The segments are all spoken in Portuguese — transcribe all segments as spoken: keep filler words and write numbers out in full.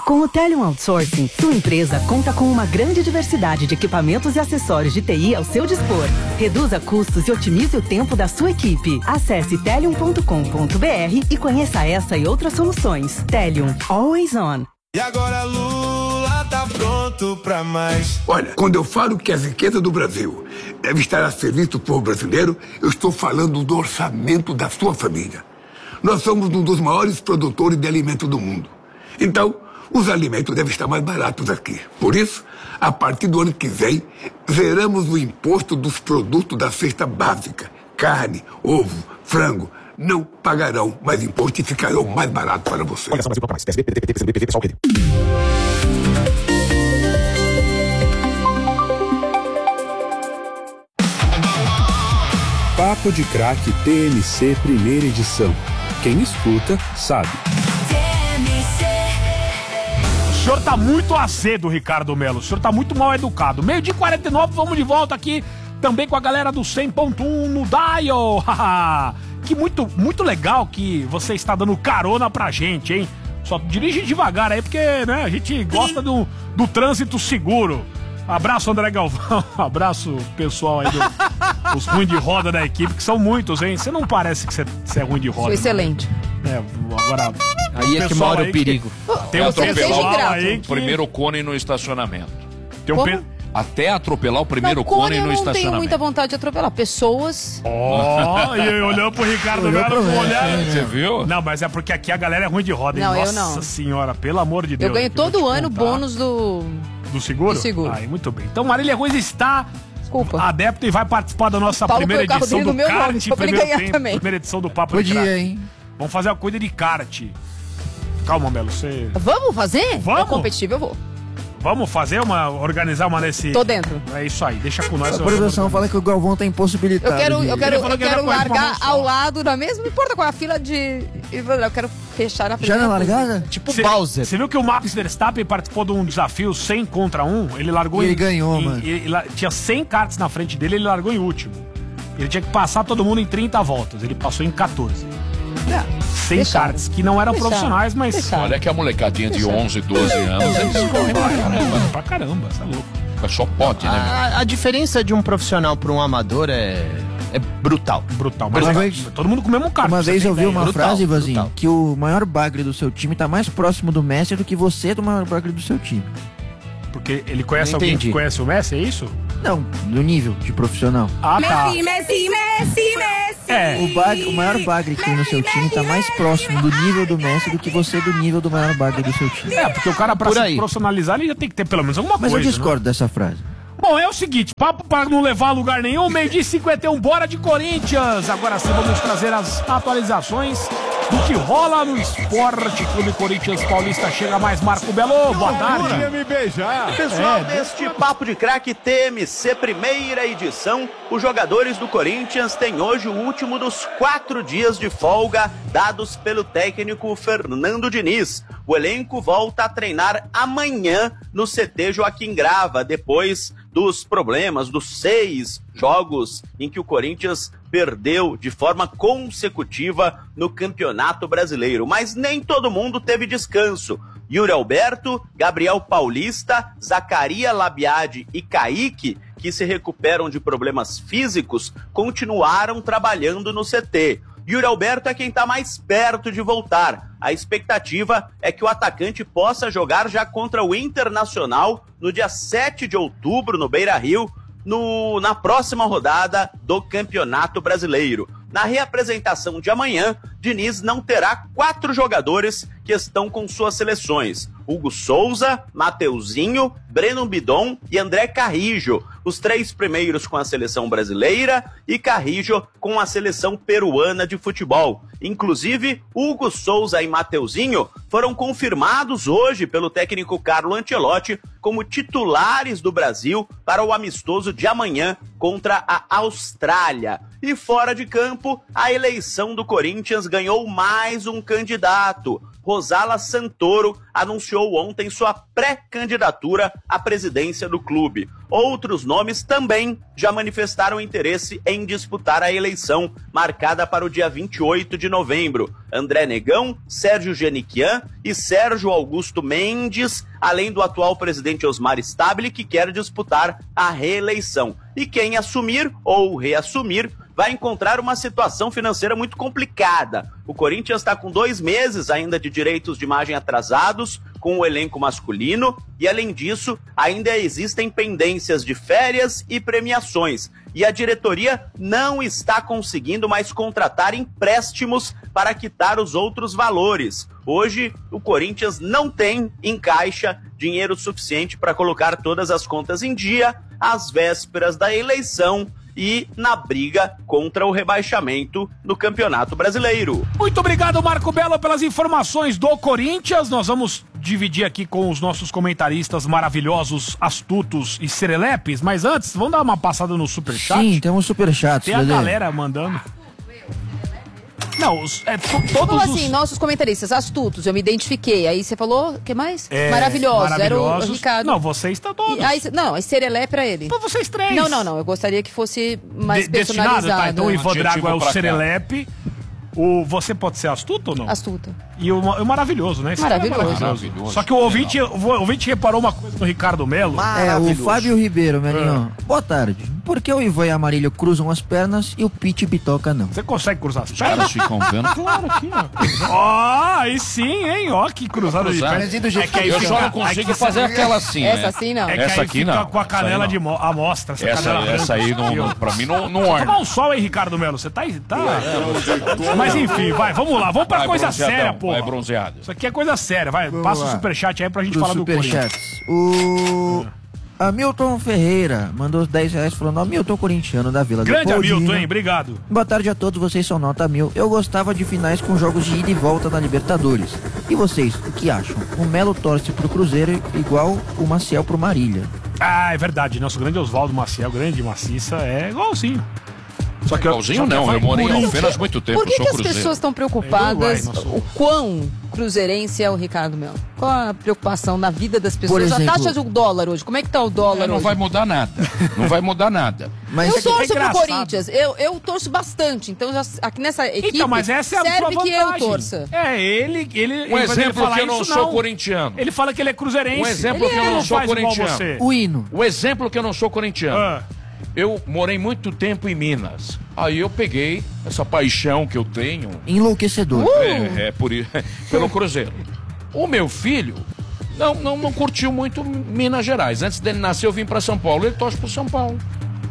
Com o Telium Outsourcing, sua empresa conta com uma grande diversidade de equipamentos e acessórios de T I ao seu dispor. Reduza custos e otimize o tempo da sua equipe. Acesse telium ponto com ponto br e conheça essa e outras soluções. Telium, always on. E agora Lula tá pronto pra mais. Olha, quando eu falo que a riqueza do Brasil deve estar a serviço do povo brasileiro, eu estou falando do orçamento da sua família. Nós somos um dos maiores produtores de alimentos do mundo. Então, os alimentos devem estar mais baratos aqui. Por isso, a partir do ano que vem, zeramos o imposto dos produtos da cesta básica. Carne, ovo, frango, não pagarão mais imposto e ficarão mais baratos para você. Papo de Craque T M C primeira edição. Quem escuta, sabe. O senhor tá muito azedo, Ricardo Melo. O senhor tá muito mal educado. Meio dia quarenta e nove, vamos de volta aqui também com a galera do cem ponto um no Dial. Que muito, muito legal que você está dando carona pra gente, hein? Só dirige devagar aí, porque né, a gente gosta do, do trânsito seguro. Abraço, André Galvão. Abraço, pessoal aí, do, os ruins de roda da equipe, que são muitos, hein? Você não parece que você, você é ruim de roda. Sou excelente. É, agora... Aí é que mora o perigo. Tem um pessoal aí que... Primeiro cone no estacionamento. Tem um pe... Até atropelar o primeiro não, cone, cone no eu não estacionamento. tenho muita vontade de atropelar. Pessoas... Ó, oh, e aí, olhando pro Ricardo Melo com olhar... Você viu? Não, mas é porque aqui a galera é ruim de roda, hein? Não, Nossa eu não. senhora, pelo amor de Deus. Eu ganho todo ano bônus do... Do seguro? Do seguro. Aí, muito bem. Então, Marília Ruiz está... Desculpa. Adepto e vai participar da nossa Paulo primeira edição do meu kart. nome, só pra ele primeiro ganhar tempo, também. primeira edição do Papo Podia, de Craque. hein? Vamos fazer uma corrida de kart. Calma, Melo, você... Vamos fazer? Vamos? É competitivo, eu vou. Vamos fazer uma... Organizar uma nesse... Tô dentro. É isso aí, deixa com nós. A produção fala que o Galvão tá impossibilitado. Eu quero, eu quero, Ele falou eu que era quero correr com uma largar mão só. ao lado da mesma, não importa qual é a fila de... Eu quero fechar na frente. Já na largada? Tipo Cê, Bowser. Você viu que o Max Verstappen participou de um desafio cem contra um? Ele largou E em... ele ganhou, em, mano. Ele, ele, tinha cem karts na frente dele, ele largou em último. Ele tinha que passar todo mundo em trinta voltas. Ele passou em quatorze. cem karts, que não eram Deixaram. profissionais, mas... Deixaram. Olha que a molecadinha de onze, doze anos, eles correm pra caramba. Pra caramba, você é louco. Mas só pode, né, meu? A, a diferença de um profissional para um amador é, é brutal. Brutal. Mas Uma é, vez- todo mundo com o mesmo kart. Uma pra você vez ter eu vi ideia. uma Brutal, frase, Vazinho, brutal. que o maior bagre do seu time tá mais próximo do Messi do que você do maior bagre do seu time. Porque ele conhece Não alguém entendi. que conhece o Messi, é isso? Não, do nível de profissional. Ah, tá. Messi, Messi, Messi, Messi. É. O, bagre, o maior bagre que tem no seu time tá mais próximo do nível do Messi do que você do nível do maior bagre do seu time. É, porque o cara, pra Por se aí. profissionalizar, ele já tem que ter pelo menos alguma Mas coisa, eu discordo né? dessa frase. Bom, é o seguinte, papo para não levar a lugar nenhum, meio-dia e cinquenta e um, bora de Corinthians. Agora sim vamos trazer as atualizações do que rola no Esporte Clube Corinthians Paulista. Chega mais Marco Belo, boa tarde. me beijar. Pessoal, É, neste Papo de Craque T M C primeira edição, os jogadores do Corinthians têm hoje o último dos quatro dias de folga dados pelo técnico Fernando Diniz. O elenco volta a treinar amanhã no C T Joaquim Grava, depois dos problemas dos seis jogos em que o Corinthians perdeu de forma consecutiva no Campeonato Brasileiro. Mas nem todo mundo teve descanso. Yuri Alberto, Gabriel Paulista, Zacaria Labiade e Kaique, que se recuperam de problemas físicos, continuaram trabalhando no C T. Yuri Alberto é quem está mais perto de voltar. A expectativa é que o atacante possa jogar já contra o Internacional no dia sete de outubro, no Beira-Rio, no, na próxima rodada do Campeonato Brasileiro. Na reapresentação de amanhã, Diniz não terá quatro jogadores que estão com suas seleções: Hugo Souza, Mateuzinho, Breno Bidon e André Carrijo. Os três primeiros com a seleção brasileira e Carrijo com a seleção peruana de futebol. Inclusive, Hugo Souza e Mateuzinho foram confirmados hoje pelo técnico Carlo Ancelotti como titulares do Brasil para o amistoso de amanhã contra a Austrália. E fora de campo, a eleição do Corinthians ganhou mais um candidato. Rosala Santoro anunciou ontem sua pré-candidatura à presidência do clube. Outros nomes também já manifestaram interesse em disputar a eleição, marcada para o dia vinte e oito de novembro. André Negão, Sérgio Geniquian e Sérgio Augusto Mendes, além do atual presidente Osmar Stabile, que quer disputar a reeleição. E quem assumir ou reassumir vai encontrar uma situação financeira muito complicada. O Corinthians está com dois meses ainda de direitos de imagem atrasados com o elenco masculino e, além disso, ainda existem pendências de férias e premiações. E a diretoria não está conseguindo mais contratar empréstimos para quitar os outros valores. Hoje, o Corinthians não tem em caixa dinheiro suficiente para colocar todas as contas em dia às vésperas da eleição e na briga contra o rebaixamento no Campeonato Brasileiro. Muito obrigado, Marco Belo, pelas informações do Corinthians. Nós vamos dividir aqui com os nossos comentaristas maravilhosos, astutos e serelepes, mas antes, vamos dar uma passada no superchat? Sim, tem um superchat. Tem a Lelê. galera mandando. Não, os, é, to, todos Falou os... assim, nossos comentaristas astutos, eu me identifiquei. Aí você falou, o que mais? É, maravilhosos. maravilhosos. Era o Ricardo. Não, vocês estão todos. E, aí, não, aí serelé pra ele. Então vocês três. Não, não, não. Eu gostaria que fosse mais De, destinado, personalizado. tá? Então o Ivan Drago é o pra serelepe. O, você pode ser astuto ou não? Astuto. E o, o maravilhoso, né? Esse Maravilhoso. cara é Maravilhoso. Só que o ouvinte, o ouvinte reparou uma coisa no Ricardo Melo. É, o Fábio Ribeiro, Melinho. Boa tarde. Por que o Ivan e a Marília cruzam as pernas e o Pete Bitoca não? Você consegue cruzar as Os caras pernas? ficam vendo. Claro aqui, ó. Ó, aí sim, hein? Ó, que cruzada de Cruzar. pernas. do jeito que aí Eu fica- só não aí consigo que fazer você- aquela assim, Essa né? assim não. É que Essa aí aqui fica não. com a canela Essa aí de mo- a mostra. Essa, Essa, canela essa branca. aí não, Aqui, ó. não, pra mim não, não Tomar orna. um sol aí, Ricardo Melo. Você tá... tá... Mas enfim, vai, vamos lá. Vamos pra Vai, coisa bronzeadão, séria, pô. vai, bronzeado. Isso aqui é coisa séria. Vai, Vamos passa lá. o superchat aí pra gente Dos falar do Corinthians. superchats. O Hamilton Ferreira mandou dez reais falando: Hamilton corintiano da Vila Grande Leopoldina. Hamilton, hein? Obrigado. Boa tarde a todos, vocês são nota mil. Eu gostava de finais com jogos de ida e volta na Libertadores. E vocês, o que acham? O Melo torce pro Cruzeiro igual o Maciel pro Marília. Ah, é verdade. Nosso grande Oswaldo Maciel, grande maciça, é igualzinho. Só que Igualzinho só que não, vai eu morei em por- Alfenas muito tempo, Por que, eu sou que as cruzeiro. pessoas estão preocupadas É, Uruguai, nosso- o quão cruzeirense é o Ricardo Melo? Qual a preocupação na vida das pessoas? Por exemplo- a taxa do dólar hoje, como é que tá o dólar É, não hoje? vai mudar nada. Não vai mudar nada. Mas Eu torço pro engraçado. Corinthians, eu, eu torço bastante, então já, aqui nessa equipe Então, mas essa é a serve sua que eu vantagem. torça. É, ele... ele Um ele vai exemplo falar que eu não isso, sou corintiano. Ele fala que ele é cruzeirense. Um exemplo Ele que eu é, não sou faz igual corintiano. você. o hino. O exemplo que eu não sou corintiano. Ah. Eu morei muito tempo em Minas. Aí eu peguei essa paixão que eu tenho Enlouquecedor. é, é por isso, pelo Cruzeiro. O meu filho não, não, não curtiu muito Minas Gerais. Antes dele nascer, eu vim pra São Paulo. Ele torce pro São Paulo.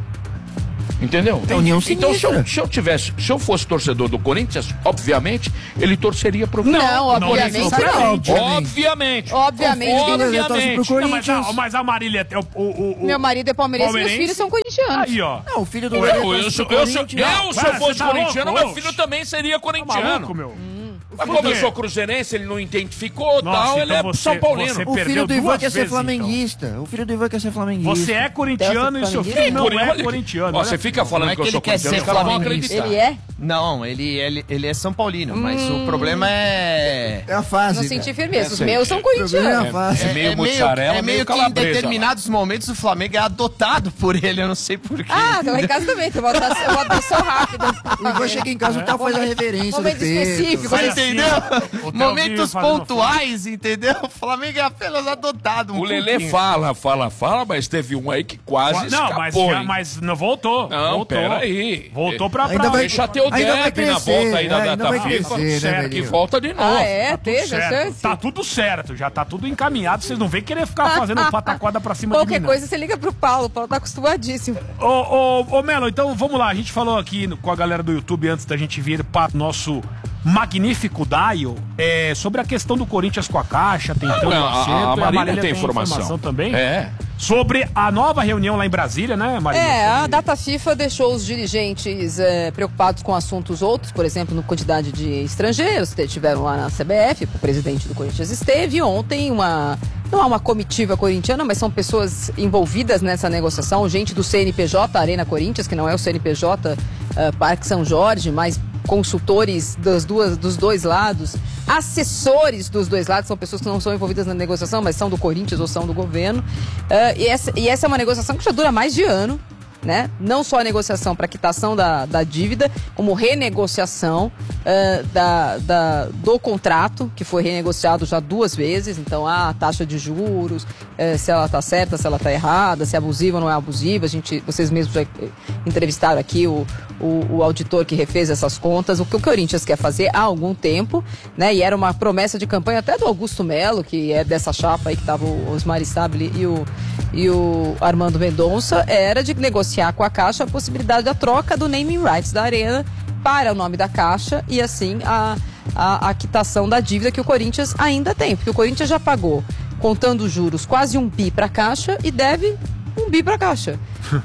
Entendeu? É União Então, se Sinistra. eu, se eu tivesse, se eu fosse torcedor do Corinthians, obviamente, ele torceria pro Não, obviamente não, não. Obviamente. Obviamente. Ele torce pro Obviamente. Não, mas, a, Corinthians. mas a Marília... é O, o, o, o- Meu marido é palmeirense, meus Palmeirense? filhos são corintianos. Aí, ó. Não, o filho do Eu, Lelê eu, torce sou- pro eu, sou- Corinthians. eu, se Ué, eu fosse você tá corintiano, louco, meu filho oxe? também seria Tá corintiano. maluco, meu? Mas Por como eu quê? sou cruzeirense, ele não identificou Nossa, tal, então ele é você- São Paulino. você- O filho perdeu do Ivan duas quer ser vezes, flamenguista. O filho do Ivan quer ser flamenguista. Você é corintiano e seu Flamenguista? filho não Cori- é olha- corintiano. Ó, olha você fica falando Não é que eu que sou ele quer corintiano, ser os caras vão flamenguista. acreditar. Ele é? Não, ele, ele, ele é São Paulino, mas o problema é. É a fase. Não senti firmeza. Os É, meus são O problema é corintianos. a fase. É meio mussarela, é meio meio que em calabresa lá. determinados momentos o Flamengo é adotado por ele, eu não sei porquê. Ah, lá em casa também, tem votação, eu votação rápida. O Ivan chega em casa, o tal faz a reverência do Momento peito. específico. Vai Você assim, entendeu? o Theo Momentos vive fazendo pontuais, entendeu? O Flamengo é apenas adotado. Um O Lelê pouquinho. fala, fala, fala, mas teve um aí que quase Não, escapou. mas, já, hein? mas não voltou. Não, voltou. peraí. Voltou pra, Ainda pra vai- Deixa ter o Ainda vai Deb na crescer, volta aí da é, ainda data vai FIFA. crescer, né, certo, Que velhinho? volta de novo. Ah, é? Tá tudo Teve a certo. chance? Tá tudo certo, já tá tudo encaminhado. Vocês não vêm querer ficar fazendo pataquada pra cima de Qualquer mim, não. coisa você liga pro Paulo, o Paulo tá acostumadíssimo. Ô, ô, ô, Melo, então vamos lá. A gente falou aqui no- com a galera do YouTube antes da gente vir para nosso magnífico Dial é, sobre a questão do Corinthians com a Caixa, tentando Não, um a- acerto, a e Marília tem informação. também. É. Sobre a nova reunião lá em Brasília, né, Marília? É, a Sobre- data FIFA deixou os dirigentes é, preocupados com assuntos outros, por exemplo, no quantidade de estrangeiros que tiveram lá na C B F, o presidente do Corinthians esteve ontem, uma não há uma comitiva corintiana, mas são pessoas envolvidas nessa negociação, gente do C N P J, Arena Corinthians, que não é o C N P J uh, Parque São Jorge, mas consultores das duas, dos dois lados assessores dos dois lados, são pessoas que não são envolvidas na negociação, mas são do Corinthians ou são do governo. Uh, e, essa, e essa é uma negociação que já dura mais de ano. Né? Não só a negociação para quitação da, da dívida, como renegociação uh, da, da, do contrato, que foi renegociado já duas vezes. Então, a taxa de juros, uh, se ela está certa, se ela está errada, se é abusiva ou não é abusiva. A gente, vocês mesmos já entrevistaram aqui o, o, o auditor que refez essas contas. O que o Corinthians quer fazer há algum tempo, né? E era uma promessa de campanha até do Augusto Melo, que é dessa chapa aí que estava o Osmar Stabile e o, e o Armando Mendonça, era de negociar com a Caixa a possibilidade da troca do naming rights da Arena para o nome da Caixa e assim a, a, a quitação da dívida que o Corinthians ainda tem, porque o Corinthians já pagou, contando os juros, quase um bi para a Caixa e deve um bi para a Caixa.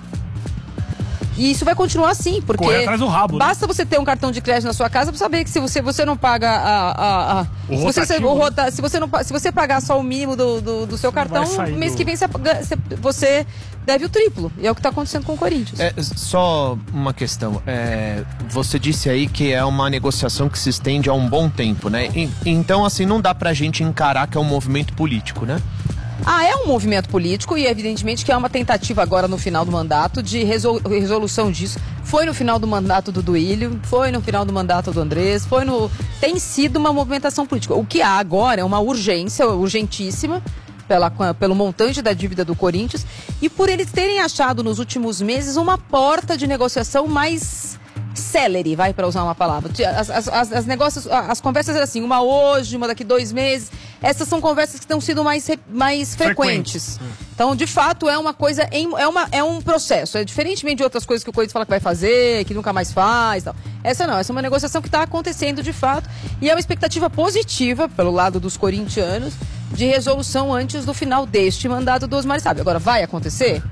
E isso vai continuar assim, porque correr atrás do rabo, basta né? você ter um cartão de crédito na sua casa para saber que se você, você não paga a, a, a o se, você, rotativo, o rota, se você não se você pagar só o mínimo do, do, do seu cartão, mês do... que vem você, você deve o triplo. E é o que está acontecendo com o Corinthians. É, só uma questão. É, você disse aí que é uma negociação que se estende há um bom tempo, né? E, então, assim, não dá pra gente encarar que é um movimento político, né? Ah, é um movimento político e evidentemente que é uma tentativa agora no final do mandato de resol- resolução disso. Foi no final do mandato do Duílio, foi no final do mandato do Andrés, foi no... tem sido uma movimentação política. O que há agora é uma urgência, urgentíssima, pela, pelo montante da dívida do Corinthians e por eles terem achado nos últimos meses uma porta de negociação mais... célere, vai, para usar uma palavra. As, as, as, as, negócios, as conversas eram assim, uma hoje, uma daqui dois meses. Essas são conversas que estão sendo mais, mais frequentes. Frequente. Então, de fato, é uma coisa, em, é, uma, é um processo. É diferentemente de outras coisas que o Corinthians fala que vai fazer, que nunca mais faz. Tal. Essa não, essa é uma negociação que está acontecendo de fato. E é uma expectativa positiva, pelo lado dos corintianos, de resolução antes do final deste mandato do Osmar Stabile. Agora, vai acontecer?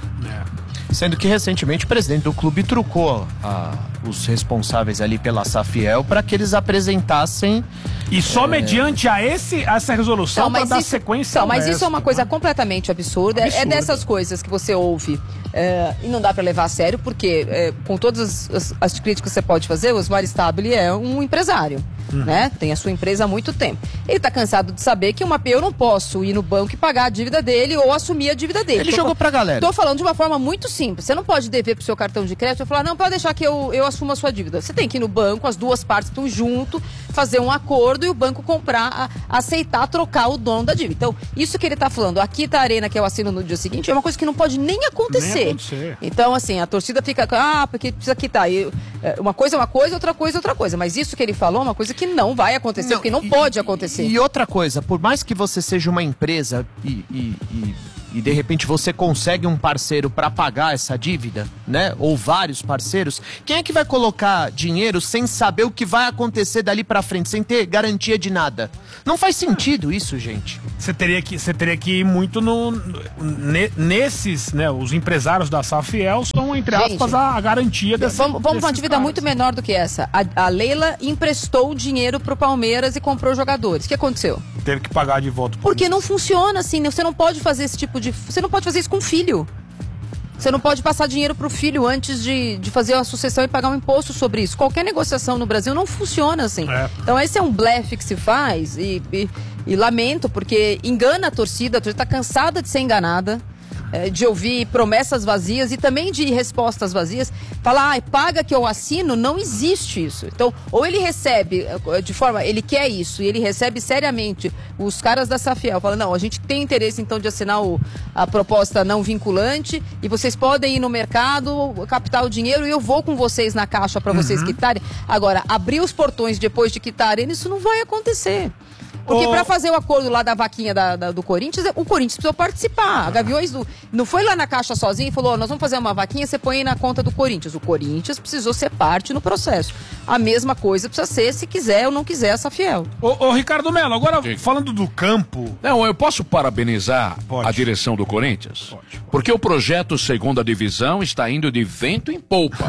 É. Sendo que recentemente o presidente do clube trucou a, os responsáveis ali pela Safiel para que eles apresentassem... E só é... mediante a esse, essa resolução para dar isso, sequência não, mas resto, isso é uma coisa completamente absurda. absurda. É dessas coisas que você ouve é, e não dá para levar a sério, porque é, com todas as, as críticas que você pode fazer, o Osmar Stabile é um empresário. Uhum. Né? Tem a sua empresa há muito tempo. Ele tá cansado de saber que uma, eu não posso ir no banco e pagar a dívida dele ou assumir a dívida dele. Ele tô, jogou pra galera. Tô falando de uma forma muito simples. Você não pode dever pro seu cartão de crédito e falar, não, pode deixar que eu, eu assumo a sua dívida. Você tem que ir no banco, as duas partes estão junto, fazer um acordo e o banco comprar, a, aceitar trocar o dono da dívida. Então, isso que ele tá falando, aqui tá a Arena que eu assino no dia seguinte, é uma coisa que não pode nem acontecer. Nem acontecer. Então, assim, a torcida fica, ah, porque precisa quitar. E, uma coisa é uma coisa, outra coisa é outra coisa. Mas isso que ele falou é uma coisa que não vai acontecer. Não, porque não e, pode acontecer. E outra coisa, por mais que você seja uma empresa e, e, e, e de repente você consegue um parceiro para pagar essa dívida, né? Ou vários parceiros, quem é que vai colocar dinheiro sem saber o que vai acontecer dali para frente, sem ter garantia de nada? Não faz sentido isso, gente. Você teria que, você teria que ir muito no, ne, nesses, né? Os empresários da Safiel são, entre gente, aspas, a, a garantia dessa. Vamos, vamos para uma dívida caras. muito menor do que essa. A, a Leila emprestou dinheiro pro Palmeiras e comprou jogadores. O que aconteceu? Teve que pagar de volta. Porque isso. Não funciona assim. Você não pode fazer esse tipo de... Você não pode fazer isso com filho. Você não pode passar dinheiro pro filho antes de, de fazer a sucessão e pagar um imposto sobre isso. Qualquer negociação no Brasil não funciona assim. É. Então esse é um blefe que se faz e, e, e lamento, porque engana a torcida. A torcida está cansada de ser enganada. De ouvir promessas vazias e também de respostas vazias. Falar, ah, paga que eu assino, não existe isso. Então, ou ele recebe de forma, ele quer isso e ele recebe seriamente os caras da Safiel, falando, não, a gente tem interesse então de assinar o, a proposta não vinculante e vocês podem ir no mercado, captar o dinheiro e eu vou com vocês na caixa para vocês uhum. quitarem. Agora, abrir os portões depois de quitarem, isso não vai acontecer. Porque oh. para fazer o acordo lá da vaquinha da, da, do Corinthians, o Corinthians precisou participar. A Gaviões do, não foi lá na caixa sozinho e falou, oh, nós vamos fazer uma vaquinha, você põe aí na conta do Corinthians. O Corinthians precisou ser parte no processo. A mesma coisa precisa ser se quiser ou não quiser essa Fiel. Ô, ô Ricardo Melo, agora Sim. falando do campo... Não, eu posso parabenizar Pode. a direção do Corinthians? Pode, pode. Porque o projeto Segunda Divisão está indo de vento em polpa.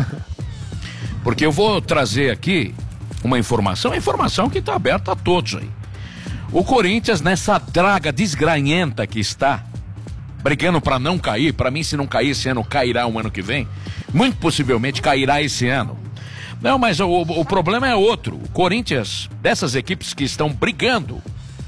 Porque eu vou trazer aqui uma informação, a informação que está aberta a todos aí. O Corinthians, nessa draga desgranhenta que está, brigando para não cair, para mim se não cair esse ano, cairá um ano que vem, muito possivelmente cairá esse ano. Não, mas o, o problema é outro. O Corinthians, dessas equipes que estão brigando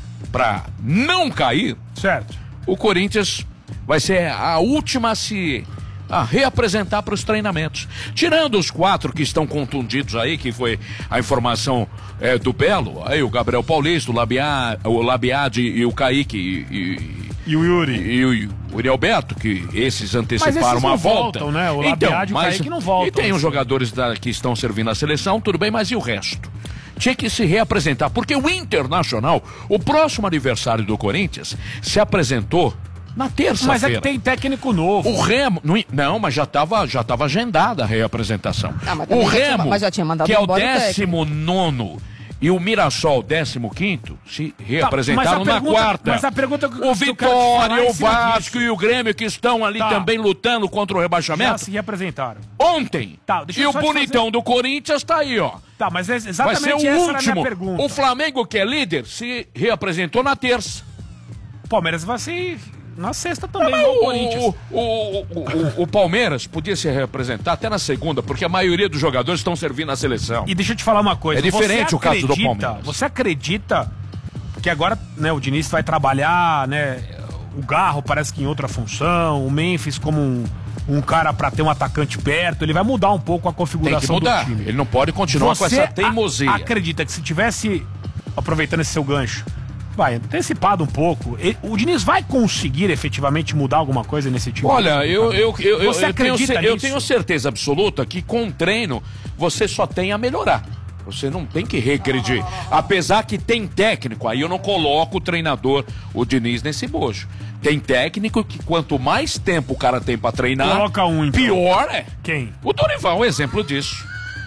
pra não cair, certo? O Corinthians vai ser a última a se a reapresentar para os treinamentos. Tirando os quatro que estão contundidos aí, que foi a informação é, do Belo, aí o Gabriel Paulista, o Labiad, o Labiad e o Kaique e, e, e o Yuri. E o Yuri Alberto, que esses anteciparam mas esses uma não volta. Voltam, né? O então, Labiad e o mas, Kaique não voltam. E tem assim. os jogadores da, que estão servindo a seleção, tudo bem, mas e o resto? Tinha que se reapresentar, porque o Internacional, o próximo adversário do Corinthians, se apresentou na terça-feira. Mas é que tem técnico novo. O Remo, não, não mas já estava já tava agendada a reapresentação. Ah, mas o já Remo, tinha, mas já tinha mandado que é o embora décimo nono, e o Mirassol, décimo quinto, se reapresentaram tá, na pergunta, quarta. Mas a pergunta que o Vitória, o Vasco disso. e o Grêmio, que estão ali tá. também lutando contra o rebaixamento, já se reapresentaram. Ontem. Tá, e o bonitão fazer... do Corinthians tá aí, ó. Tá, mas é exatamente Vai ser o essa último. era a minha pergunta. O Flamengo, que é líder, se reapresentou na terça. O Palmeiras vai ser na sexta também, ah, igual o, o Corinthians. O, o, o, o, o Palmeiras podia se representar até na segunda, porque a maioria dos jogadores estão servindo na seleção. E deixa eu te falar uma coisa. É diferente o caso do Palmeiras. Você acredita que agora, né, o Diniz vai trabalhar, né, o Garro parece que em outra função, o Memphis como um, um cara pra ter um atacante perto, ele vai mudar um pouco a configuração Tem que mudar. do time. Ele não pode continuar Você com essa teimosia. A, acredita que se tivesse, aproveitando esse seu gancho, vai, antecipado um pouco, ele, o Diniz vai conseguir efetivamente mudar alguma coisa nesse time? Olha, eu, eu, eu, você eu, tenho, acredita eu nisso? tenho certeza absoluta que com treino você só tem a melhorar. Você não tem que regredir. Apesar que tem técnico, aí eu não coloco o treinador, o Diniz, nesse bojo. Tem técnico que quanto mais tempo o cara tem pra treinar, coloca um, então. Pior é. Quem? O Dorival é exemplo disso.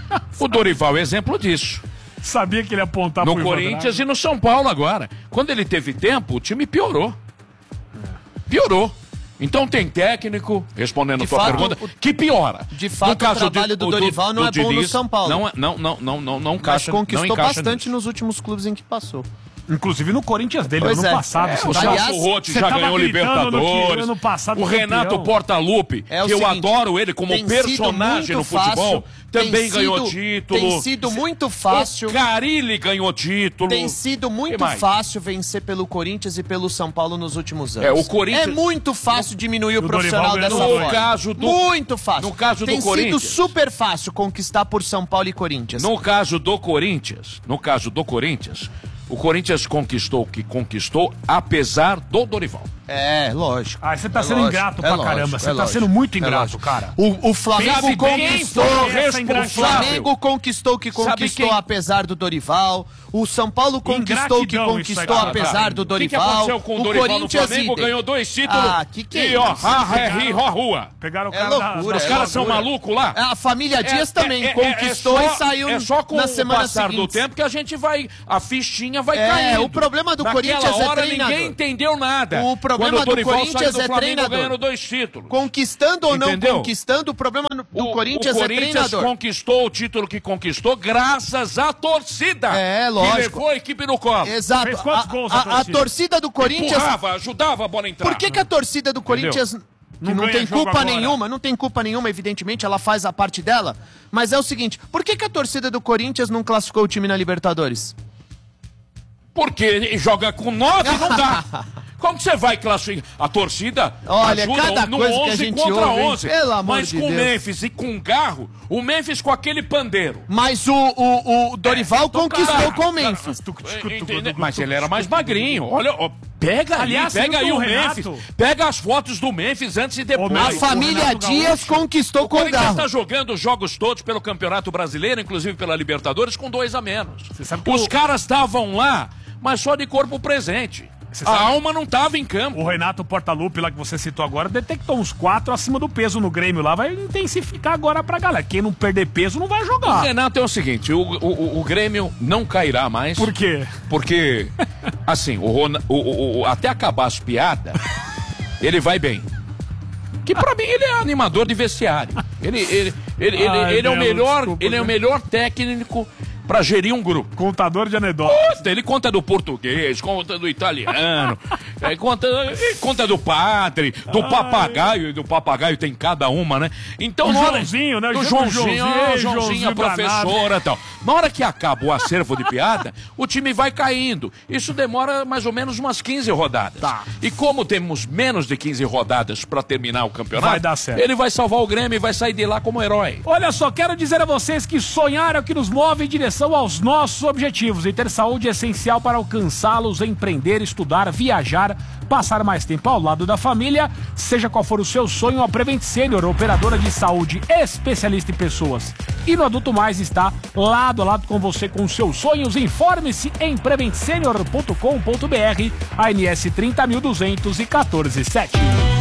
O Dorival é exemplo disso. Sabia que ele ia apontar no pro Corinthians e no São Paulo agora. Quando ele teve tempo, o time piorou. Piorou. Então tem técnico, respondendo a tua fato, pergunta, que piora. De fato, o trabalho do Dorival não é bom no São Paulo. Não, não, não, não, não, não Mas caixa, conquistou não encaixa bastante nisso. nos últimos clubes em que passou. Inclusive no Corinthians dele, pois ano é. passado. É, o tá... Celso Rotti já ganhou Libertadores. Ano passado, o Renato campeão. Portaluppi, é que eu seguinte, adoro ele como personagem no futebol, fácil, também sido, ganhou título. Tem sido muito fácil. O Carille ganhou título. Tem sido muito fácil vencer pelo Corinthians e pelo São Paulo nos últimos anos. É, o Corinthians... é muito fácil diminuir o, o profissional dessa no forma. Caso do... Muito fácil. No caso tem do Corinthians. sido super fácil conquistar por São Paulo e Corinthians. No caso do Corinthians, no caso do Corinthians, o Corinthians conquistou o que conquistou, apesar do Dorival. É, lógico. Ah, você tá é sendo lógico, ingrato é pra lógico, caramba. Você é tá lógico, sendo muito é ingrato, lógico. cara. O, o Flamengo conquistou. O Flamengo conquistou o que conquistou quem... apesar do Dorival. O São Paulo conquistou o que conquistou aí, apesar do Dorival. O que, que aconteceu com o, o Dorival Corinthians no Flamengo? idem. Ganhou dois títulos. Ah, que que é e ó, isso? ha, ri, ro, rua. Pegaram o É cara loucura, Os é caras são loucura. malucos lá. A família Dias É, também é, é, conquistou é só, e saiu é só com na o semana passar seguinte. do tempo que a gente vai, a fichinha vai É, caindo. o problema do Naquela Corinthians é hora treinador. ninguém entendeu nada. O problema Quando o do Dorival Corinthians saiu do é Flamengo treinador. ganhando dois títulos. Conquistando ou Entendeu? não conquistando, o problema do O, Corinthians, o Corinthians é treinador. conquistou o título que conquistou graças à torcida. É, lógico. Que levou a equipe no colo. Exato. Fez quantos A, gols a, a a torcida? torcida do Corinthians... Empurrava, ajudava a bola a entrar. Por que, que a torcida do Corinthians... Que Não não, ganha tem jogo culpa agora. nenhuma, não tem culpa nenhuma, evidentemente, ela faz a parte dela. Mas é o seguinte, por que, que a torcida do Corinthians não classificou o time na Libertadores? Porque ele joga com nove e não dá. Como que você vai classificar? A torcida Olha, ajuda cada no coisa que a onze gente contra ouve, hein? onze. Pelo amor Mas de com o Deus. Memphis e com o Garro, o Memphis com aquele pandeiro. Mas o, o, o Dorival É, então, conquistou cara, com o Memphis. Entendeu? Mas ele era mais magrinho. Olha, ó, pega ali, Aliás, pega aí viu o que o Renato- Memphis. Pega as fotos do Memphis antes e depois. Ô, A Mas família o Renato Dias Gaúcho- conquistou O com o Corinthians Garro. está jogando os jogos todos pelo Campeonato Brasileiro, inclusive pela Libertadores, com dois a menos. sabe que Os o- caras estavam lá, mas só de corpo presente. Você A sabe- alma não estava em campo. O Renato Portaluppi, lá que você citou agora, detectou uns quatro acima do peso no Grêmio lá. Vai intensificar agora pra galera. Quem não perder peso não vai O jogar. Renato é o seguinte, o, o, o Grêmio não cairá mais. Por quê? Porque, assim, o, Rona- o, o, o- até acabar as piadas, ele vai bem. Que pra mim ele é animador de vestiário. Ele, ele, ele, ele, Ai, ele é o Belo, melhor, desculpa, ele é o né? melhor técnico pra gerir um grupo. Contador de anedotas. Puta, ele conta do português, conta do italiano, é, conta, é, conta do padre, do Ai. papagaio, e do papagaio tem cada uma, né? Então, do hora, Joãozinho, né? Do Joãozinho, Joãozinho, Joãozinho, Joãozinho a professora e tal. Na hora que acaba o acervo de piada, o time vai caindo. Isso demora mais ou menos umas quinze rodadas. Tá. E como temos menos de quinze rodadas pra terminar o campeonato, vai dar certo. Ele vai salvar o Grêmio e vai sair de lá como herói. Olha só, quero dizer a vocês que sonhar é o que nos move em direção aos nossos objetivos. E ter saúde é essencial para alcançá-los, empreender, estudar, viajar, passar mais tempo ao lado da família. Seja qual for o seu sonho, a Prevent Senior, operadora de saúde especialista em pessoas e no Adulto Mais, está lado a lado com você com seus sonhos. Informe-se em prevent senior ponto com ponto b r, A N S trinta mil duzentos e quatorze sete.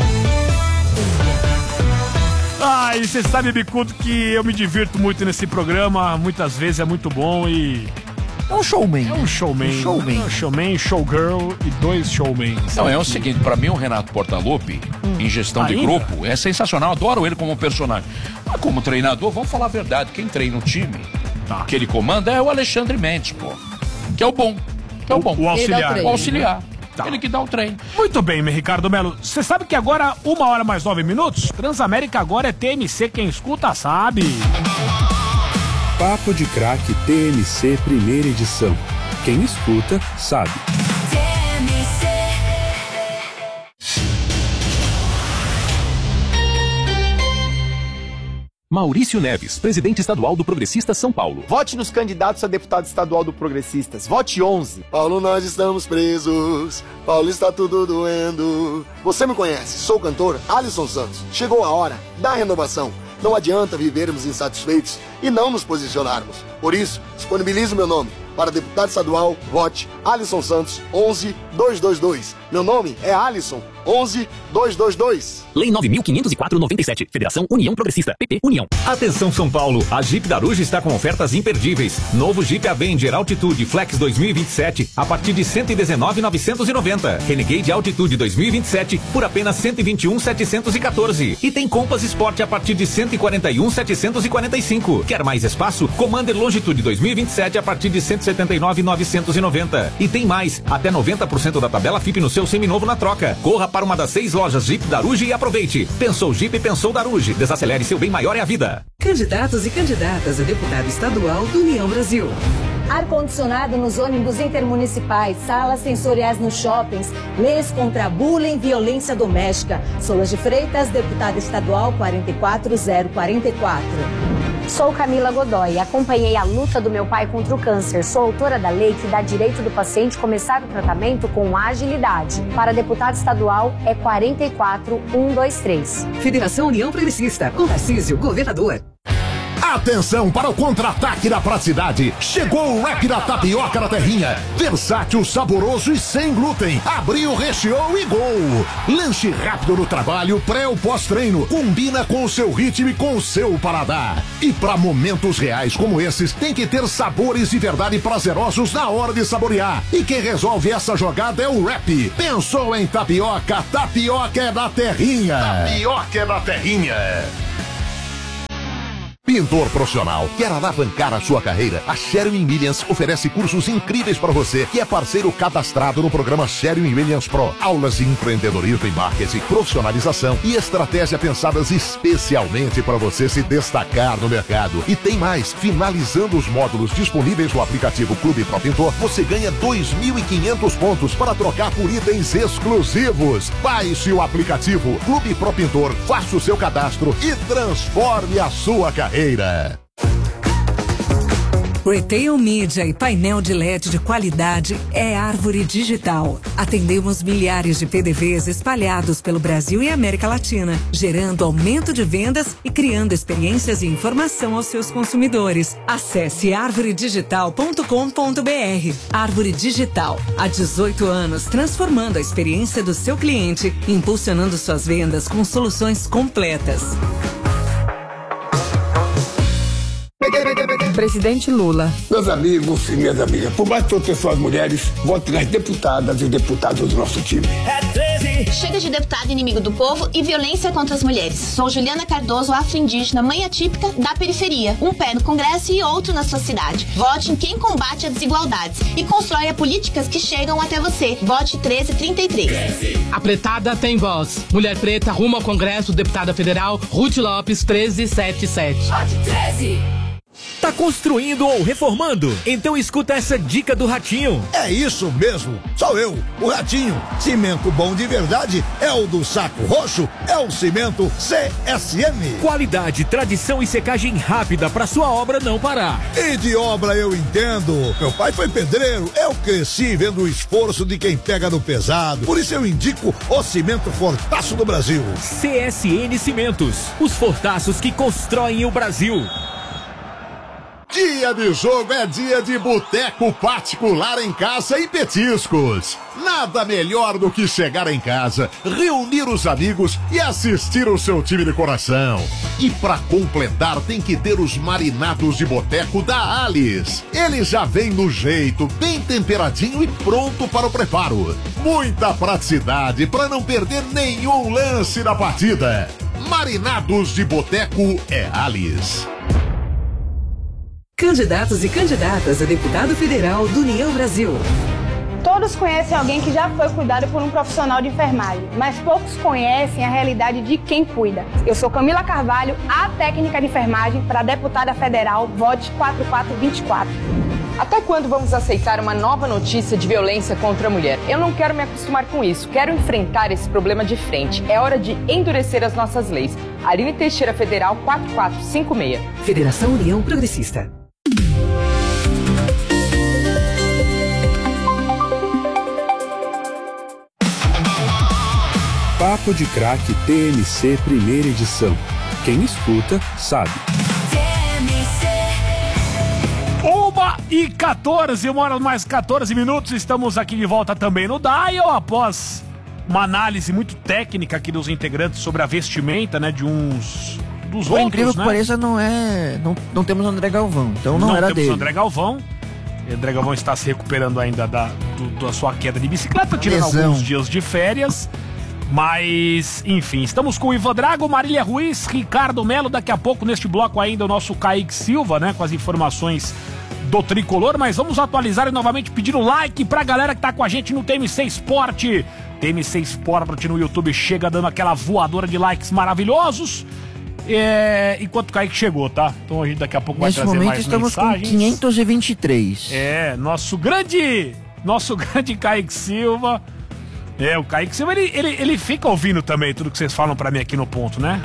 Ai, você sabe, Bicudo, que eu me divirto muito nesse programa, muitas vezes é muito bom e... É um showman. É um showman. Um showman. É um showman, showgirl e dois showmans. Não, é o seguinte, pra mim o Renato Portaluppi, hum. em gestão Ainda? de grupo, é sensacional, adoro ele como personagem. Mas como treinador, vamos falar a verdade, quem treina o time tá. que ele comanda é o Alexandre Mendes, pô. Que é o bom. Que é o bom. O, o auxiliar. O auxiliar. Tá. Ele que dá o treino. Muito bem, meu Ricardo Melo. Você sabe que agora, uma hora mais nove minutos, Transamérica agora é T M C, quem escuta sabe. Papo de Craque T M C primeira edição. Quem escuta sabe. T M C. Maurício Neves, presidente estadual do Progressistas São Paulo. Vote nos candidatos a deputado estadual do Progressistas. Vote onze. Paulo, nós estamos presos. Paulo, está tudo doendo. Você me conhece, sou o cantor Alisson Santos. Chegou a hora da renovação. Não adianta vivermos insatisfeitos e não nos posicionarmos. Por isso, disponibilizo meu nome. Para deputado estadual, vote Alisson Santos, onze dois dois dois. Meu nome é Alisson, onze dois dois dois. Lei nove mil quinhentos e quatro barra noventa e sete. Federação União Progressista. P P União. Atenção São Paulo, a Jeep Daruge está com ofertas imperdíveis. Novo Jeep Avenger Altitude Flex dois mil e vinte e sete a partir de cento e dezenove mil novecentos e noventa. Renegade Altitude dois mil e vinte e sete por apenas cento e vinte e um mil setecentos e quatorze. E tem Compass Sport a partir de cento e quarenta e um mil setecentos e quarenta e cinco. Quer mais espaço? Commander Longitude dois mil e vinte e sete a partir de cento e setenta e nove mil novecentos e noventa. E tem mais, até noventa por cento da tabela F I P no seu seminovo na troca. Corra para uma das seis lojas Jeep Daruge e aproveite. Pensou Jeep, pensou Daruge. Desacelere, seu bem maior é a vida. Candidatos e candidatas a deputado estadual do União Brasil. Ar-condicionado nos ônibus intermunicipais, salas sensoriais nos shoppings, leis contra bullying e violência doméstica. Solas de Freitas, deputada estadual quatro quatro zero quatro quatro. Sou Camila Godoy, acompanhei a luta do meu pai contra o câncer. Sou autora da lei que dá direito do paciente começar o tratamento com agilidade. Para deputado estadual é quatro quatro um dois três. Federação União Progressista, com Tarcísio, governador. Atenção para o contra-ataque da praticidade. Chegou o Rap da Tapioca da Terrinha. Versátil, saboroso e sem glúten. Abriu, recheou e gol. Lanche rápido no trabalho, pré ou pós-treino. Combina com o seu ritmo e com o seu paladar. E para momentos reais como esses, tem que ter sabores de verdade prazerosos na hora de saborear. E quem resolve essa jogada é o Rap. Pensou em tapioca? Tapioca é da Terrinha. Tapioca é da Terrinha. Pintor profissional, quer alavancar a sua carreira? A Sherwin Williams oferece cursos incríveis para você, que é parceiro cadastrado no programa Sherwin Williams Pro. Aulas de empreendedorismo e marketing, profissionalização e estratégia pensadas especialmente para você se destacar no mercado. E tem mais, finalizando os módulos disponíveis no aplicativo Clube Pro Pintor, você ganha dois mil e quinhentos pontos para trocar por itens exclusivos. Baixe o aplicativo Clube Pro Pintor, faça o seu cadastro e transforme a sua carreira. Retail Media e painel de L E D de qualidade é Árvore Digital. Atendemos milhares de P D Vs espalhados pelo Brasil e América Latina, gerando aumento de vendas e criando experiências e informação aos seus consumidores. Acesse árvore digital ponto com ponto b r. Árvore Digital, há dezoito anos, transformando a experiência do seu cliente, impulsionando suas vendas com soluções completas. Presidente Lula. Meus amigos e minhas amigas, por mais proteção às mulheres, vote nas deputadas e deputados do nosso time. É treze. Chega de deputado inimigo do povo e violência contra as mulheres. Sou Juliana Cardoso, afro-indígena, mãe atípica da periferia. Um pé no Congresso e outro na sua cidade. Vote em quem combate as desigualdades e constrói políticas que chegam até você. Vote treze trinta e três. A pretada tem voz. Mulher preta rumo ao Congresso, deputada federal Ruth Lopes, treze setenta e sete. Vote treze. Tá construindo ou reformando? Então escuta essa dica do Ratinho. É isso mesmo, sou eu, o Ratinho. Cimento bom de verdade é o do Saco Roxo, é o cimento C S M. Qualidade, tradição e secagem rápida pra sua obra não parar. E de obra eu entendo. Meu pai foi pedreiro, eu cresci vendo o esforço de quem pega no pesado. Por isso eu indico o cimento Fortaço do Brasil. C S N Cimentos, os fortaços que constroem o Brasil. Dia de jogo é dia de boteco particular em casa e petiscos. Nada melhor do que chegar em casa, reunir os amigos e assistir o seu time de coração. E pra completar tem que ter os marinados de boteco da Alice. Ele já vem no jeito, bem temperadinho e pronto para o preparo. Muita praticidade para não perder nenhum lance da partida. Marinados de boteco é Alice. Candidatos e candidatas a deputado federal do União Brasil. Todos conhecem alguém que já foi cuidado por um profissional de enfermagem, mas poucos conhecem a realidade de quem cuida. Eu sou Camila Carvalho, a técnica de enfermagem para deputada federal, vote quatro quatro dois quatro. Até quando vamos aceitar uma nova notícia de violência contra a mulher? Eu não quero me acostumar com isso, quero enfrentar esse problema de frente. É hora de endurecer as nossas leis. Aline Teixeira Federal quatro quatro cinco seis. Federação União Progressista. Papo de Craque T M C primeira edição. Quem escuta, sabe. Uma e quatorze, uma hora mais quatorze minutos, estamos aqui de volta também no Dial, após uma análise muito técnica aqui dos integrantes sobre a vestimenta, né, de uns dos Por outros, incrível né? que pareça, não é... Não, não temos André Galvão, então não, não era temos dele. André Galvão. André Galvão está se recuperando ainda da, do, da sua queda de bicicleta, tirando Lesão. alguns dias de férias. Mas, enfim, estamos com o Ivan Drago, Marília Ruiz, Ricardo Melo, daqui a pouco neste bloco ainda o nosso Kaique Silva, né, com as informações do Tricolor, mas vamos atualizar e novamente pedir o like pra galera que tá com a gente no T M C Sport. T M C Sport no YouTube chega dando aquela voadora de likes maravilhosos. É, enquanto o Kaique chegou, tá? Então a gente daqui a pouco vai Nesse trazer momento mais estamos mensagens. com quinhentos e vinte e três. É, nosso grande, nosso grande Kaique Silva. É, o Kaique Silva, ele, ele, ele fica ouvindo também tudo que vocês falam pra mim aqui no ponto, né?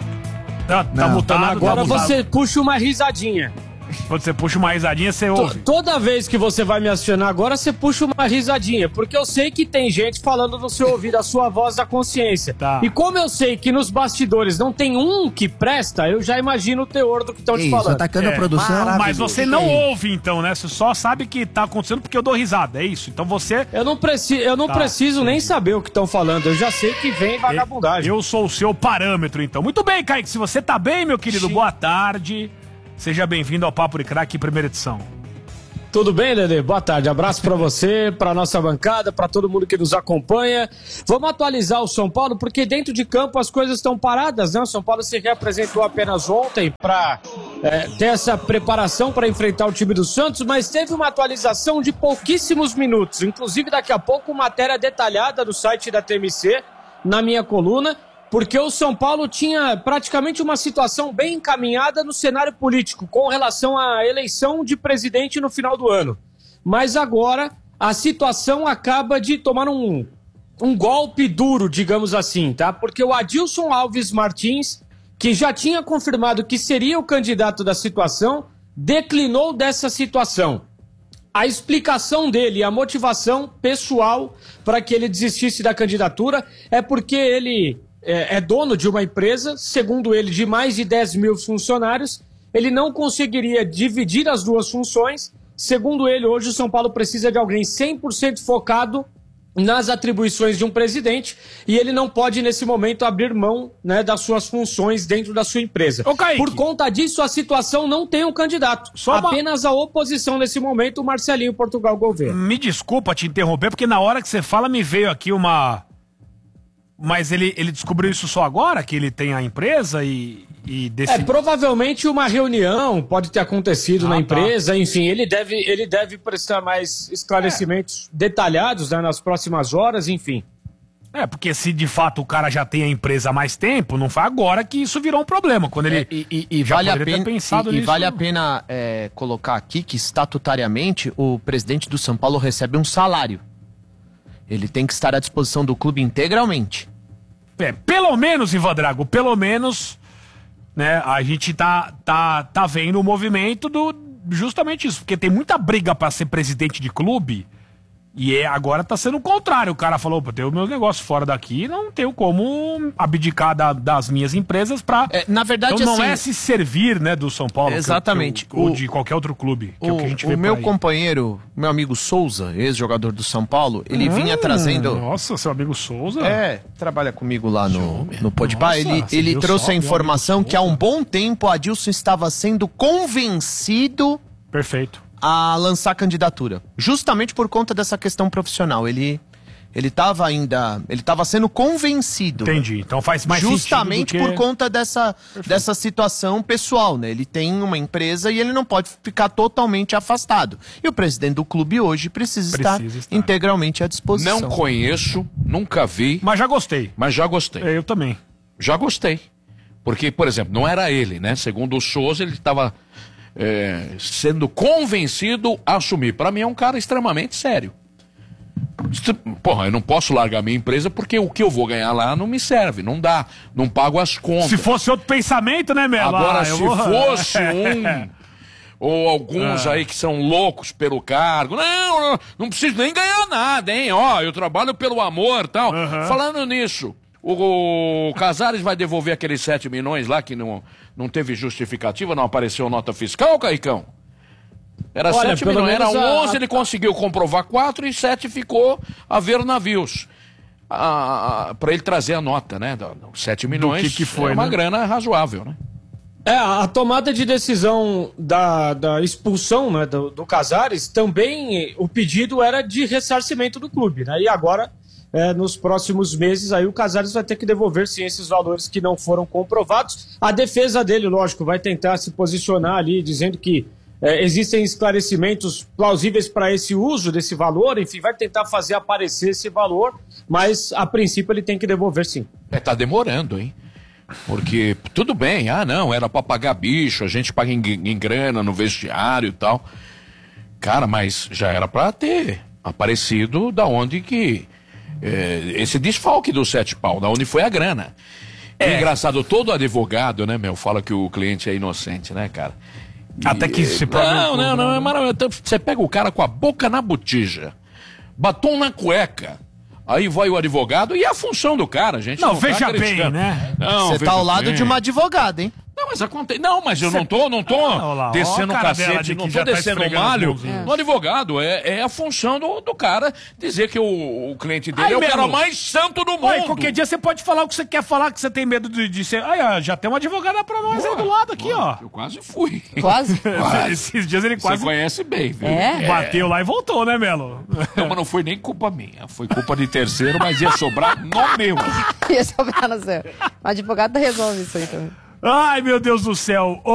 Tá, tá Não, mutado, agora tá mutado. você puxa uma risadinha. Quando você puxa uma risadinha, você ouve. Toda vez que você vai me acionar agora, você puxa uma risadinha. Porque eu sei que tem gente falando no seu ouvido a sua voz da consciência. Tá. E como eu sei que nos bastidores não tem um que presta, eu já imagino o teor do que estão te Isso, falando. atacando a produção. Mas você não ouve, então, né? Você só sabe que tá acontecendo porque eu dou risada, é isso? Então você... Eu não, preci eu não Tá, preciso nem saber o que estão falando. Eu já sei que vem vagabundagem. Eu sou o seu parâmetro, então. Muito bem, Kaique. Se você tá bem, meu querido, boa tarde. Seja bem-vindo ao Papo de Craque, primeira edição. Tudo bem, Lelê? Boa tarde. Abraço pra você, pra nossa bancada, pra todo mundo que nos acompanha. Vamos atualizar o São Paulo, porque dentro de campo as coisas estão paradas, né? O São Paulo se reapresentou apenas ontem pra é, ter essa preparação para enfrentar o time do Santos, mas teve uma atualização de pouquíssimos minutos. Inclusive, daqui a pouco, matéria detalhada do site da T M C, na minha coluna, porque o São Paulo tinha praticamente uma situação bem encaminhada no cenário político com relação à eleição de presidente no final do ano. Mas agora a situação acaba de tomar um, um golpe duro, digamos assim, tá? Porque o Adilson Alves Martins, que já tinha confirmado que seria o candidato da situação, declinou dessa situação. A explicação dele, a motivação pessoal para que ele desistisse da candidatura é porque ele... É, é dono de uma empresa, segundo ele, de mais de dez mil funcionários. Ele não conseguiria dividir as duas funções. Segundo ele, hoje o São Paulo precisa de alguém cem por cento focado nas atribuições de um presidente e ele não pode, nesse momento, abrir mão, né, das suas funções dentro da sua empresa. Ô, Kaique. Por conta disso, a situação não tem um candidato. Só uma- Apenas a oposição nesse momento, o Marcelinho Portugal Gouveia. Me desculpa te interromper, porque na hora que você fala me veio aqui uma... Mas ele, ele descobriu isso só agora? Que ele tem a empresa e, e É, provavelmente uma reunião pode ter acontecido Ah, na tá. empresa, enfim, ele deve, ele deve prestar mais esclarecimentos detalhados, né, nas próximas horas, enfim. É, porque se de fato o cara já tem a empresa há mais tempo, não foi agora que isso virou um problema. Quando ele É, e, e- e já vale a poderia ter pena, pensado e, e nisso. vale a pena é, colocar aqui que estatutariamente o presidente do São Paulo recebe um salário. Ele tem que estar à disposição do clube integralmente. É, pelo menos, Ivan Drago, pelo menos, né, a gente tá, tá, tá vendo o movimento do justamente isso, porque tem muita briga pra ser presidente de clube e é, agora tá sendo o contrário. O cara falou, pô, tenho meus negócios fora daqui, não tenho como abdicar da- das minhas empresas pra... É, na verdade, então não assim, é se servir, né, do São Paulo. que eu- Exatamente. que eu- ou O- de qualquer outro clube, que O, é o que a gente o vê meu por aí. companheiro, meu amigo Souza, ex-jogador do São Paulo, ele Hum, vinha trazendo... Nossa, seu amigo Souza. É, trabalha comigo lá no, no Podpah. Nossa, Ele, você ele viu trouxe só, a meu informação que há um bom tempo a Adilson estava sendo convencido Perfeito. a lançar candidatura. Justamente por conta dessa questão profissional. Ele ele estava ainda, ele estava sendo convencido. Entendi. Então faz mais Justamente sentido do que... por conta dessa, dessa situação pessoal, né? Ele tem uma empresa e ele não pode ficar totalmente afastado. E o presidente do clube hoje precisa, Precisa estar, estar. integralmente à disposição. Não conheço, nunca vi. Mas já gostei. Mas já gostei. Eu também. Já gostei. Porque, por exemplo, não era ele, né? Segundo o Souza, ele estava é, sendo convencido a assumir. Para mim é um cara extremamente sério. Est- Porra, eu não posso largar minha empresa porque o que eu vou ganhar lá não me serve, não dá, não pago as contas. Se fosse outro pensamento, né, Melo? Agora, Ah, eu se vou- fosse um, ou alguns Ah. aí que são loucos pelo cargo, não, não, não preciso nem ganhar nada, hein? Ó, eu trabalho pelo amor e tal. Falando nisso, o, o Casares vai devolver aqueles sete milhões lá que não, não teve justificativa, não apareceu nota fiscal, Caicão? Era Olha, sete pelo milhões, era menos a- onze, ele conseguiu comprovar quatro e sete ficou a ver navios. Ah, para ele trazer a nota, né? sete milhões que que foi, é uma né? grana razoável, né? É, a tomada de decisão da, da expulsão, né, do, do Casares, também o pedido era de ressarcimento do clube, né? E agora, é, nos próximos meses, aí o Casares vai ter que devolver, sim, esses valores que não foram comprovados. A defesa dele, lógico, vai tentar se posicionar ali, dizendo que é, existem esclarecimentos plausíveis para esse uso desse valor, enfim, vai tentar fazer aparecer esse valor, mas, a princípio, ele tem que devolver, sim. É, tá demorando, hein? Porque, tudo bem, ah, não, era pra pagar bicho, a gente paga em, em grana no vestiário e tal. Cara, mas já era pra ter aparecido da onde que... é, esse desfalque do sete pau, da onde foi a grana. É engraçado, todo advogado, né, meu, fala que o cliente é inocente, né, cara? Até que se prove Não, o não, não, é contrário. maravilhoso. Então, você pega o cara com a boca na botija, batom na cueca, aí vai o advogado e é a função do cara, gente. Não, tá veja bem, criticando. né? Não, Você tá veja ao lado bem. de uma advogada, hein? Não, mas acontece. Não, mas eu não tô, não tô Ah, olha lá, descendo ó o a cara dela cacete, de não que tô já tá descendo o esfregando malho as mãozinhas. no advogado. É, é a função do, do cara dizer que o, o cliente dele Aí, é o cara Melo, mais santo do mundo. Ué, qualquer dia você pode falar o que você quer falar, que você tem medo de, de ser. Aí, ó, já tem uma advogada pra nós aí do lado aqui, ó. Eu quase fui. Quase? Quase. Esses dias ele quase. Você conhece bem, viu? É? Bateu lá e voltou, né, Melo? Não, mas não foi nem culpa minha. Foi culpa de terceiro, mas ia sobrar no meu. Ia sobrar no céu. O advogado resolve isso aí também. Ai, meu Deus do céu.